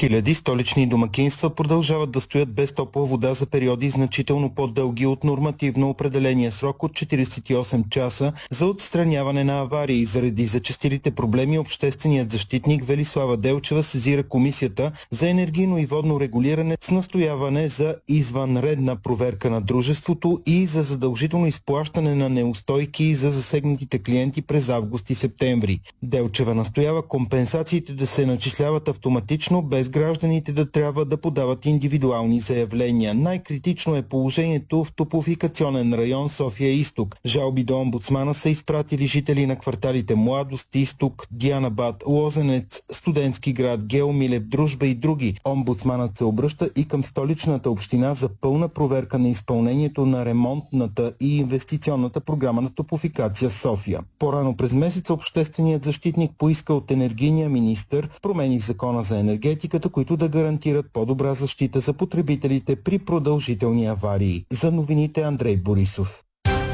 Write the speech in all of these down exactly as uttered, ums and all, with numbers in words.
Хиляди столични домакинства продължават да стоят без топла вода за периоди значително по-дълги от нормативно определения срок от четиридесет и осем часа за отстраняване на аварии. Заради зачестилите проблеми, общественият защитник Велислава Делчева сезира Комисията за енергийно и водно регулиране с настояване за извънредна проверка на дружеството и за задължително изплащане на неустойки за засегнатите клиенти през август и септември. Делчева настоява компенсациите да се начисляват автоматично, без гражданите да трябва да подават индивидуални заявления. Най-критично е положението в топлофикационен район София-Изток. Жалби до омбудсмана са изпратили жители на кварталите Младост, Изток, Дианабад, Лозенец, Студентски град, Геомилев, Дружба и други. Омбудсманът се обръща и към столичната община за пълна проверка на изпълнението на ремонтната и инвестиционната програма на Топлофикация София. По-рано през месеца общественият защитник поиска от енергийния министър промени в закона за енергетиката, които да гарантират по-добра защита за потребителите при продължителни аварии. За новините Андрей Борисов.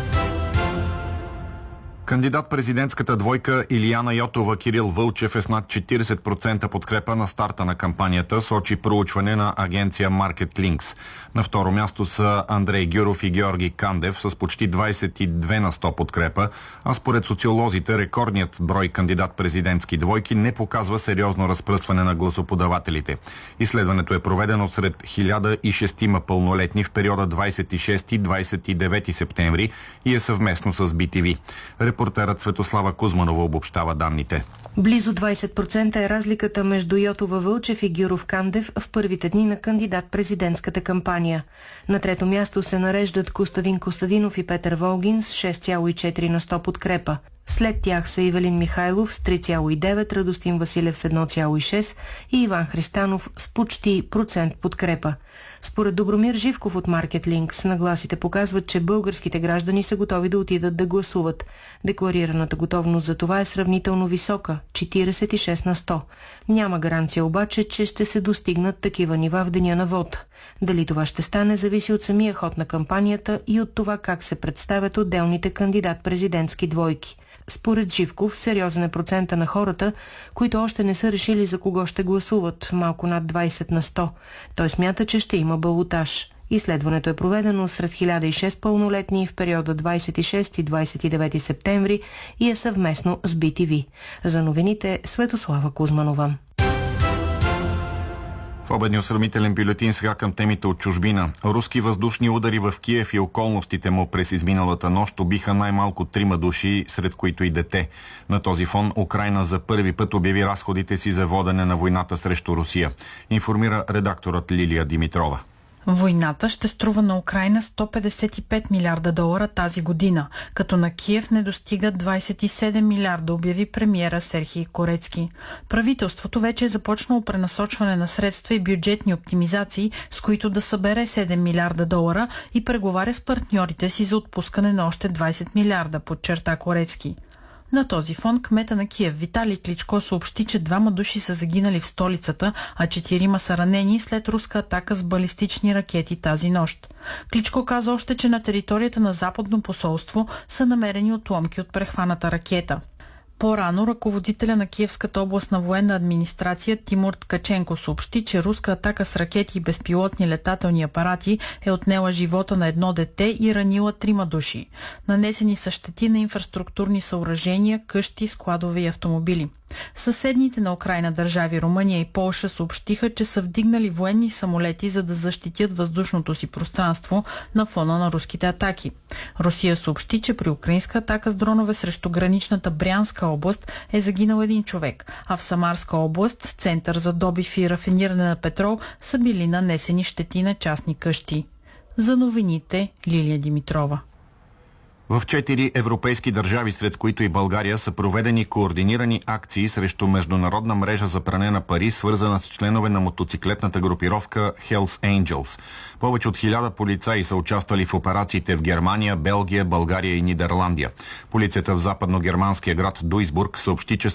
Кандидат-президентската двойка Илияна Йотова Кирил Вълчев е с над четиридесет процента подкрепа на старта на кампанията, сочи проучване на агенция Market Links. На второ място са Андрей Гюров и Георги Кандев с почти двадесет и две на сто подкрепа, а според социолозите рекордният брой кандидат-президентски двойки не показва сериозно разпръсване на гласоподавателите. Изследването е проведено сред хиляда и шест пълнолетни в периода двадесет и шести до двадесет и девети септември и е съвместно с Би Ти Ви. Репортерът Светослава Кузманова обобщава данните. Близо двадесет процента е разликата между Йотова Вълчев и Гюров Кандев в първите дни на кандидат-президентската кампания. На трето място се нареждат Костадин Костадинов и Петър Волгин с шест цяло и четири на сто подкрепа. След тях са Ивелин Михайлов с три цяло и девет, Радостин Василев с едно цяло и шест и Иван Христанов с почти процент подкрепа. Според Добромир Живков от Market Links, нагласите показват, че българските граждани са готови да отидат да гласуват. Декларираната готовност за това е сравнително висока – четиридесет и шест на сто. Няма гаранция обаче, че ще се достигнат такива нива в деня на вота. Дали това ще стане, зависи от самия ход на кампанията и от това как се представят отделните кандидат-президентски двойки. Според Живков, сериозен е процента на хората, които още не са решили за кого ще гласуват, малко над двадесет на сто. Той смята, че ще има балотаж. Изследването е проведено сред хиляда и шест пълнолетни в периода двадесет и шести до двадесет и девети септември и е съвместно с Би Ти Ви. За новините Светослава Кузманова. В обедния осведомителен бюлетин сега към темите от чужбина. Руски въздушни удари в Киев и околностите му през изминалата нощ убиха най-малко трима души, сред които и дете. На този фон Украйна за първи път обяви разходите си за водене на войната срещу Русия. Информира редакторът Лилия Димитрова. Войната ще струва на Украйна сто петдесет и пет милиарда долара тази година, като на Киев не достигат двадесет и седем милиарда, обяви премиера Серхий Корецки. Правителството вече е започнало пренасочване на средства и бюджетни оптимизации, с които да събере седем милиарда долара и преговаря с партньорите си за отпускане на още двадесет милиарда, подчерта Корецки. На този фон кмета на Киев Виталий Кличко съобщи, че двама души са загинали в столицата, а четирима са ранени след руска атака с балистични ракети тази нощ. Кличко каза още, че на територията на Западно посолство са намерени отломки от прехваната ракета. По-рано ръководителя на Киевската областна военна администрация Тимур Ткаченко съобщи, че руска атака с ракети и безпилотни летателни апарати е отнела живота на едно дете и ранила трима души. Нанесени са щети на инфраструктурни съоръжения, къщи, складове и автомобили. Съседните на Украйна държави Румъния и Полша съобщиха, че са вдигнали военни самолети, за да защитят въздушното си пространство на фона на руските атаки. Русия съобщи, че при украинска атака с дронове срещу граничната Брянска област е загинал един човек, а в Самарска област, център за добив и рафиниране на петрол, са били нанесени щети на частни къщи. За новините Лилия Димитрова. В четири европейски държави, сред които и България, са проведени координирани акции срещу международна мрежа за пране на пари, свързана с членове на мотоциклетната групировка Hells Angels. Повече от хиляда полицаи са участвали в операциите в Германия, Белгия, България и Нидерландия. Полицията в западно-германския град Дуйсбург съобщи, че